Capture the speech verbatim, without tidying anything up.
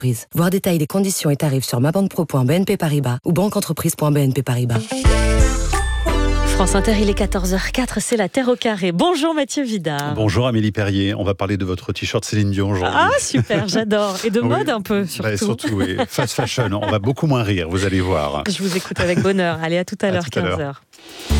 Voir détails des conditions et tarifs sur mabanquepro point b n p paribas ou banqueentreprise point b n p paribas. France Inter, il est quatorze heures zéro quatre, c'est la Terre au carré. Bonjour Mathieu Vidard. Bonjour Amélie Perrier, on va parler de votre t-shirt Céline Dion aujourd'hui. Ah super, j'adore. Et de oui. mode un peu surtout. Bah, surtout, oui. Fast fashion, on va beaucoup moins rire, vous allez voir. Je vous écoute avec bonheur. Allez, à tout à, à l'heure, quinze heures.